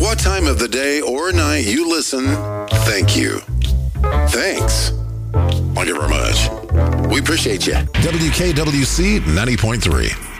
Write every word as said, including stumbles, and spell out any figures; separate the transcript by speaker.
Speaker 1: what time of the day or night you listen, thank you. Thanks. Thank you very much. We appreciate you.
Speaker 2: W K W C ninety point three.